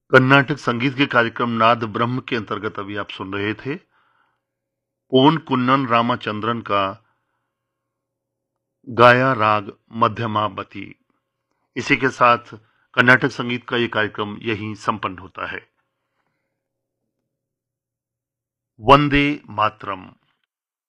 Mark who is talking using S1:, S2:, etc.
S1: कर्नाटक संगीत के कार्यक्रम नाद ब्रह्म के अंतर्गत अभी आप सुन रहे थे पोन कुन्नन रामाचंद्रन का गाया राग मध्यमावती। इसी के साथ कर्नाटक संगीत का ये कार्यक्रम यहीं संपन्न होता है। वंदे मातरम।